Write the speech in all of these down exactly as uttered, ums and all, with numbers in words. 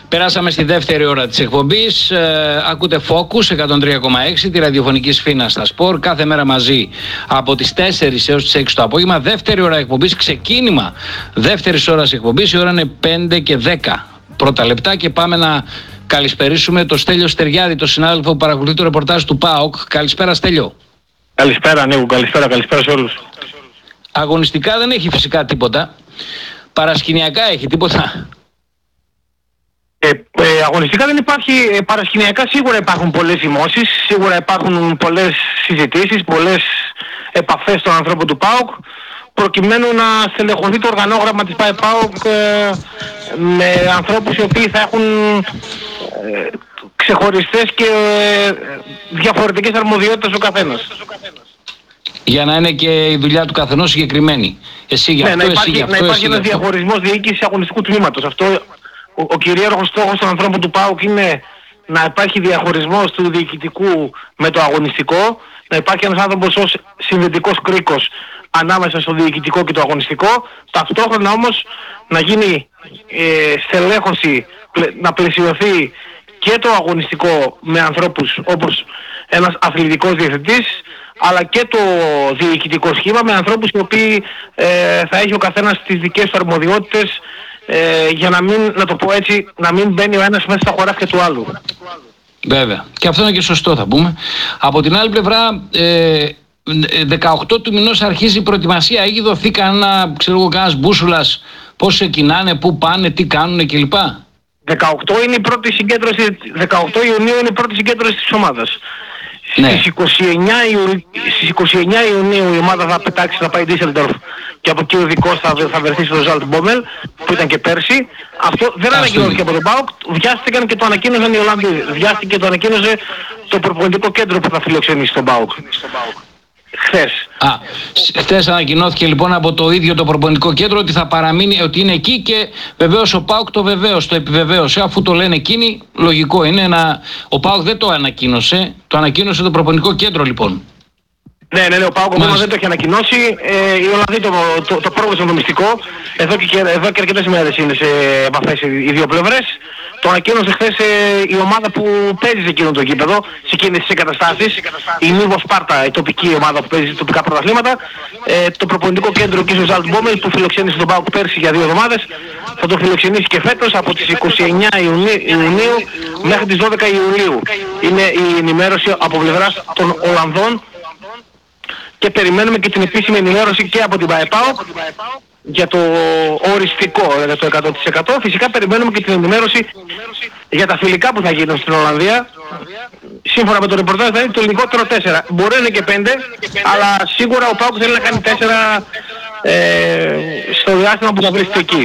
Περάσαμε στη δεύτερη ώρα της εκπομπής. Ε, ακούτε Focus εκατόν τρία κόμμα έξι, τη ραδιοφωνική σφήνα στα Σπορ. Κάθε μέρα μαζί από τις τέσσερις έως τις έξι το απόγευμα. Δεύτερη ώρα εκπομπής, ξεκίνημα δεύτερης ώρας εκπομπής. Η ώρα είναι πέντε και δέκα πρώτα λεπτά και πάμε να καλησπερίσουμε τον Στέλιο Στεριάδη, τον συνάδελφο που παρακολουθεί το ρεπορτάζ του ΠΑΟΚ. Καλησπέρα, Στέλιο. Καλησπέρα, Νίκο. Καλησπέρα, καλησπέρα σε όλους. Αγωνιστικά δεν έχει φυσικά τίποτα. Παρασκηνιακά έχει τίποτα. Ε, ε, αγωνιστικά δεν υπάρχει, ε, παρασκηνιακά σίγουρα υπάρχουν πολλές δημόσεις, σίγουρα υπάρχουν πολλές συζητήσεις, πολλές επαφές των ανθρώπων του ΠΑΟΚ προκειμένου να στελεχωθεί το οργανόγραμμα της ΠΑΟΚ ε, με ανθρώπους οι οποίοι θα έχουν ε, ξεχωριστές και ε, διαφορετικές αρμοδιότητες ο καθένας. Για να είναι και η δουλειά του καθενός συγκεκριμένη. Εσύ για ναι, αυτό, να υπάρχει, εσύ για αυτό, να υπάρχει εσύ ένας διαχωρισμός διοίκησης αγωνιστικού τμήματος. Αυτό, ο, ο κυρίαρχος στόχος των ανθρώπων του ΠΑΟΚ είναι να υπάρχει διαχωρισμός του διοικητικού με το αγωνιστικό, να υπάρχει ένας άνθρωπος ως συνδετικός κρίκος ανάμεσα στο διοικητικό και το αγωνιστικό, ταυτόχρονα όμως να γίνει ε, στελέχωση, να πλαισιωθεί και το αγωνιστικό με ανθρώπους όπως ένας αθλητικός διευθυντής, αλλά και το διοικητικό σχήμα με ανθρώπους οι οποίοι ε, θα έχει ο καθένας τις δικές του αρμοδιότητες ε, για να μην, να το πω έτσι, να μην μπαίνει ο ένας μέσα στα χωράφια του άλλου. Βέβαια. Και αυτό είναι και σωστό, θα πούμε. Από την άλλη πλευρά, ε, δεκαοκτώ του μηνός αρχίζει η προετοιμασία. Έχει δοθεί κανένα, ξέρω εγώ, κανένας μπούσουλας πώς ξεκινάνε, πού πάνε, τι κάνουν κλπ. δεκαοκτώ είναι η πρώτη συγκέντρωση, δεκαοκτώ Ιουνίου είναι η πρώτη συγκέντρωση της ομάδας. Ναι. Στις είκοσι εννιά Ιου... στις είκοσι εννιά Ιουνίου η ομάδα θα πετάξει, θα πάει Ντίσσελντορφ και από εκεί ο δικός θα, θα βρεθεί στο Ζαλτμπόμελ που ήταν και πέρσι. Αυτό δεν ανακοινώθηκε από τον ΠΑΟΚ, βιάστηκαν και το ανακοίνωσαν οι Ολλανδοί. Βιάστηκε και το ανακοίνωσε το προπονητικό κέντρο που θα φιλοξενήσει τον ΠΑΟΚ. Χθες. Α, χθες ανακοινώθηκε λοιπόν από το ίδιο το προπονητικό κέντρο ότι θα παραμείνει, ότι είναι εκεί και βεβαίως ο ΠΑΟΚ το βεβαίως, το επιβεβαίωσε. Αφού το λένε εκείνοι, λογικό είναι να... Ο ΠΑΟΚ δεν το ανακοίνωσε, το ανακοίνωσε το προπονητικό κέντρο λοιπόν. Ναι, ναι, ναι, ο ΠΑΟΚ ακόμα δεν το έχει ανακοινώσει. Ε, οι Ολλανδοί το, το, το πρόβλησαν το μυστικό. Εδώ και, εδώ και αρκετές ημέρες είναι σε επαφές οι δύο πλευρές. Το ανακοίνωσε χθες ε, η ομάδα που παίζει σε εκείνο το γήπεδο, σε εκείνες τις εγκαταστάσεις. Η Νίβο Σπάρτα, η τοπική ομάδα που παίζει τοπικά πρωταθλήματα. Ε, το προπονητικό κέντρο και στο Ζαλτμπόμελ που φιλοξένησε τον ΠΑΟΚ πέρσι για δύο εβδομάδες. Θα το φιλοξενήσει και φέτος από τις είκοσι εννιά Ιουνίου μέχρι τις δώδεκα Ιουλίου. Είναι η ενημέρωση από πλευράς των Ολλανδών. Και περιμένουμε και την επίσημη ενημέρωση και από την ΠΑΟΚ για το οριστικό, για το εκατό τοις εκατό. Φυσικά περιμένουμε και την ενημέρωση για τα φιλικά που θα γίνουν στην Ολλανδία. Σύμφωνα με το ρεπορτάζ θα είναι το λιγότερο τέσσερα. Μπορεί να είναι και πέντε, αλλά σίγουρα ο ΠΑΟΚ θέλει να κάνει τέσσερα ε, στο διάστημα που θα βρίσκεται εκεί.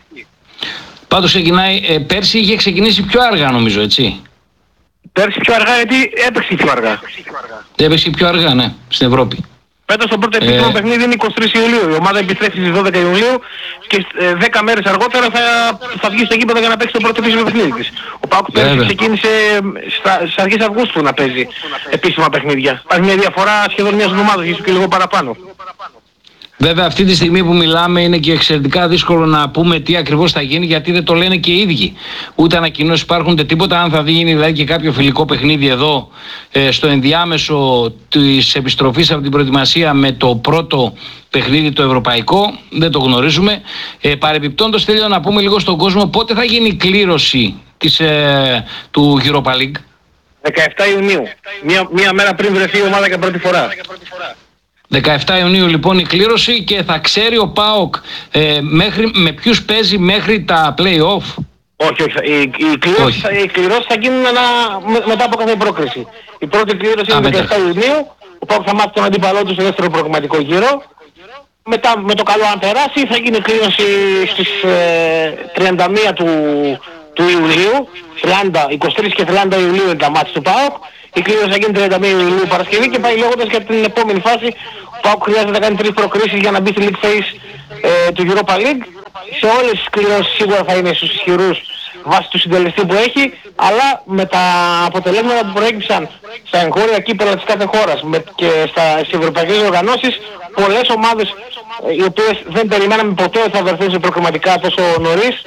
Πάντως ξεκινάει, ε, πέρσι είχε ξεκινήσει πιο αργά νομίζω, έτσι. Πέρσι πιο αργά γιατί έπαιξε πιο αργά. Έπαιξε πιο αργά, ναι, στην Ευρώπη. Φέτος το πρώτο επίσημο ε... παιχνίδι είναι είκοσι τρεις Ιουλίου. Η ομάδα επιστρέφει στις δώδεκα Ιουλίου και ε, δέκα μέρες αργότερα θα, θα βγει στο γήπεδο για να παίξει το πρώτο επίσημο παιχνίδι της. Ο ΠΑΟΚ πέρσι ξεκίνησε στα, στις αρχές Αυγούστου να παίζει επίσημα παιχνίδια. Υπάρχει μια διαφορά σχεδόν μιας εβδομάδας, ίσως και λίγο παραπάνω. Βέβαια αυτή τη στιγμή που μιλάμε είναι και εξαιρετικά δύσκολο να πούμε τι ακριβώς θα γίνει γιατί δεν το λένε και οι ίδιοι. Ούτε ανακοινώσεις υπάρχουν ούτε τίποτα. Αν θα γίνει δηλαδή και κάποιο φιλικό παιχνίδι εδώ ε, στο ενδιάμεσο της επιστροφής από την προετοιμασία με το πρώτο παιχνίδι το ευρωπαϊκό, δεν το γνωρίζουμε. Ε, παρεμπιπτόντως θέλω να πούμε λίγο στον κόσμο πότε θα γίνει η κλήρωση της, ε, του Europa League. δεκαεπτά Ιουνίου. Μία, μία μέρα πριν βρεθεί η ομάδα για πρώτη φορά. δεκαεπτά Ιουνίου λοιπόν η κλήρωση και θα ξέρει ο ΠΑΟΚ ε, μέχρι, με ποιους παίζει μέχρι τα play-off. Όχι, όχι. Οι, οι, κλήρωση, οι κληρώσεις θα γίνουν ένα, με, μετά από κάθε πρόκριση. Η πρώτη κλήρωση είναι δεκαεπτά Ιουνίου. Ο ΠΑΟΚ θα μάθει τον αντίπαλό του στο δεύτερο προγραμματικό γύρο. Μετά με το καλό αν περάσει θα γίνει κλήρωση στις ε, τριάντα μία του, του Ιουλίου. τριάντα, είκοσι τρεις και τριάντα Ιουλίου είναι τα μάτια του ΠΑΟΚ. Η κλήρωση θα γίνει τριάντα μία Ιουλίου Παρασκευή και πάει λέγοντας για την επόμενη φάση. Ο ΠΑΟΚ χρειάζεται να κάνει τρεις προκρίσεις για να μπει στη League Phase ε, του Europa League. Σε όλες τις κληρώσεις σίγουρα θα είναι στους ισχυρούς βάσει του συντελεστή που έχει, αλλά με τα αποτελέσματα που προέκυψαν στα εγχώρια κύπελλα της κάθε χώρας με, και στα, στις ευρωπαϊκές οργανώσεις, πολλές ομάδες οι οποίες δεν περιμέναμε ποτέ ότι θα βρεθούν σε προκριματικά τόσο νωρίς,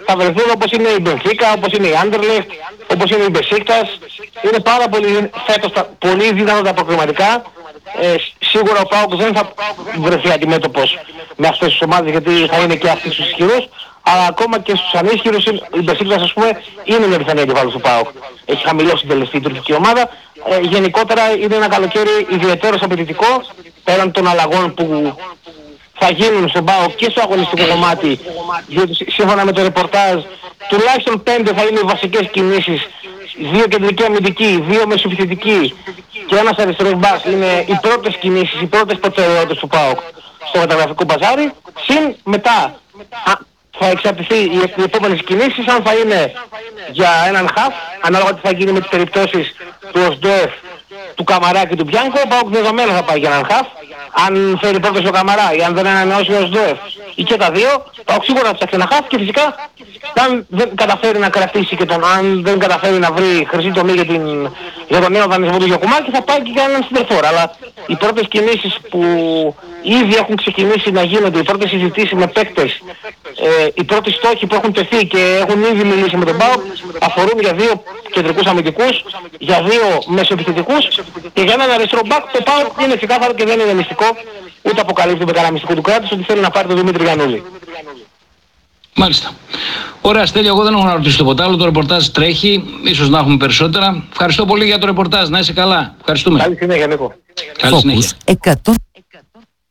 θα βρεθούν όπως είναι η Μπενφίκα, όπως είναι η Άντερλεχτ, όπως είναι η Μπεσίκτας. Είναι πάρα πολύ φέτος τα, πολύ δύναμα τα προκριματικά. Ε, σίγουρα ο ΠΑΟΚ δεν θα βρεθεί αντιμέτωπος με αυτές τις ομάδες γιατί θα είναι και αυτοί στους ισχυρούς. Αλλά ακόμα και στους ανίσχυρους η Μπεσίκτας ας πούμε είναι μια πιθανή αντιβάλλον του ΠΑΟΚ. Έχει χαμηλώσει την τελευταία τουρκική ομάδα. Ε, γενικότερα είναι ένα καλοκαίρι ιδιαίτερος απαιτητικό πέραν των αλλαγών που θα γίνουν στον ΠΑΟΚ και στο αγωνιστικό κομμάτι, διότι σύμφωνα με το ρεπορτάζ τουλάχιστον πέντε θα είναι οι βασικές κινήσεις, δύο κεντρικοί αμυντικοί, δύο μεσοεπιθετικοί και ένας αριστερός μπακ είναι οι πρώτες κινήσεις, οι πρώτες προτεραιότητες του ΠΑΟΚ στο μεταγραφικό μπαζάρι. Συν μετά α, θα εξαρτηθεί οι, οι επόμενες κινήσεις αν θα είναι για έναν χαφ, ανάλογα τι θα γίνει με τις περιπτώσεις του ΟΣΔΟΕΦ, του Καμαρά και του Μπιάνκο. Ο ΠΑΟΚ δεδομένα θα πάει για έναν χαφ. Αν φέρει πρώτος ο Καμαρά ή αν δεν ανανεώσει ο ΟΣΔΟΕΦ ή και τα δύο, ο ΠΑΟΚ σίγουρα θα ψάξει ένα χαφ και φυσικά αν δεν καταφέρει να κρατήσει και τον, αν δεν καταφέρει να βρει χρυσή τομή για, την, για τον νέο δανεισμό του Γιακουμάκη θα πάει και για έναν συντελφόρα. Αλλά οι πρώτες κινήσεις που ήδη έχουν ξεκινήσει να γίνονται, οι πρώτες συζητήσεις με παίκτες, ε, οι πρώτοι στόχοι που έχουν τεθεί και έχουν ήδη μιλήσει με τον ΠΑΟΚ αφορούν για δύο κεντρικούς αμυντικούς, για δύο μεσοεπιθετικούς και για έναν αριστερό μπακ. Το ΠΑΟΚ είναι ξεκάθαρο και δεν είναι μυστικό, ούτε αποκαλύπτει με κανένα μυστικό του κράτους ότι θέλει να πάρει τον Δημήτρη Γιαννούλη. Μάλιστα. Ωραία, Στέλιο, εγώ δεν έχω να ρωτήσω τίποτα άλλο. Το ρεπορτάζ τρέχει, ίσως να έχουμε περισσότερα. Ευχαριστώ πολύ για το ρεπορτάζ. Να είσαι καλά. Ευχαριστούμε. Καλή συνέχεια, Νίκο. Καλή συνέχεια.